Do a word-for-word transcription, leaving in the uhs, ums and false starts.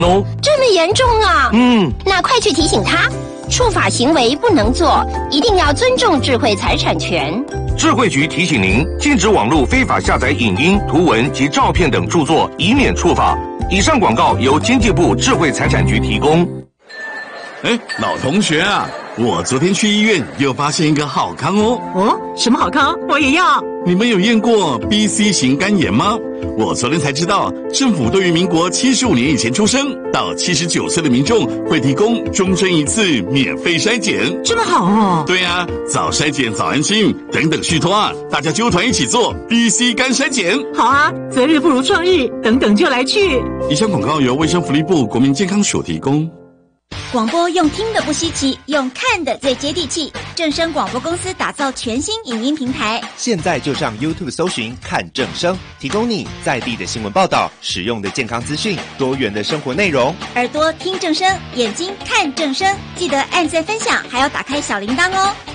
哦， 这么严重啊？ 嗯， 那快去提醒他，触法行为不能做，一定要尊重智慧财产权。 智慧局提醒您，禁止网络非法下载影音、图文及照片等著作，以免触法。以上广告由经济部智慧财产局提供。 哎，老同学啊，我昨天去医院又发现一个好康哦。 哦，什么好康？我也要。 你们有验过 B C 型肝炎吗？我昨天才知道，政府对于民国七十五年以前出生到七十九岁的民众会提供终身一次免费筛检。 这么好哦？ 对啊，早筛检早安心，等等续托啊，大家揪团一起做 B C 肝筛检。 好啊，择日不如撞日，等等就来去。 以上广告由卫生福利部国民健康署提供。 广播用听的不稀奇，用看的最接地气。正声广播公司打造全新影音平台， 现在就上 YouTube 搜寻看正声，提供你在地的新闻报道、实用的健康资讯、多元的生活内容。 耳朵听正声，眼睛看正声，记得按赞分享，还要打开小铃铛哦。